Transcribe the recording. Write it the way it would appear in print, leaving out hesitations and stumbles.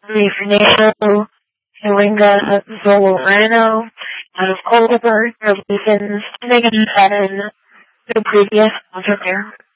Lee Fernando, Ilinga Zolorano, out of Colbert, Releasons, Megan Patton, the previous sponsor there.